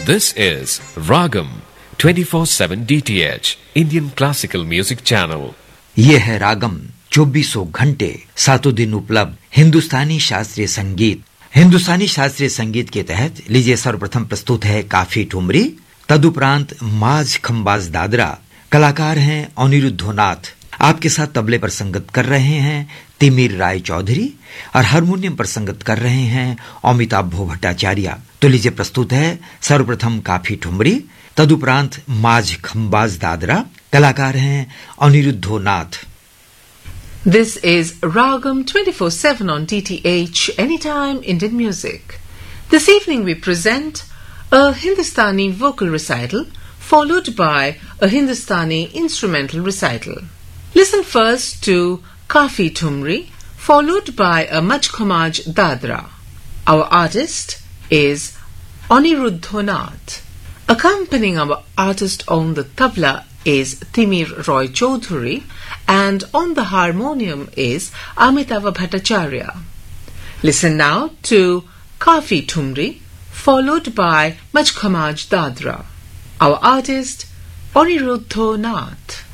This is Ragam 24/7 DTH Indian Classical Music Channel. ये है रागम 2400 घंटे 7 दिन उपलब्ध हिंदुस्तानी शास्त्रीय संगीत। हिंदुस्तानी शास्त्रीय संगीत के तहत लीजिए सर्वप्रथम प्रस्तुत है काफी ठुमरी, तदुपरांत माज खंबाज दादरा। कलाकार हैं अनिरुद्धो नाथ। आपके साथ तबले पर संगत कर रहे हैं तिमिर राय चौधरी और हारमोनियम पर संगत कर रहे हैं अमिताभ भट्टाचार्य। तो लीजिए प्रस्तुत है सर्वप्रथम काफी ठुमरी, तदुपरांत माज खंबाज दादरा। कलाकार हैं अनिरुद्धो नाथ। This is Ragam 24/7 on DTH Anytime Indian Music. This evening we present a Hindustani vocal recital followed by a Hindustani instrumental recital. Listen first to Kafi Tumri followed by a Majkhomaj Dadra. Our artist is Aniruddha Nath. Accompanying our artist on the tabla is Timir Roy Chaudhary and on the harmonium is Amitabh Bhattacharya. Listen now to Kafi Tumri followed by Majkhomaj Dadra. Our artist Aniruddha Nath.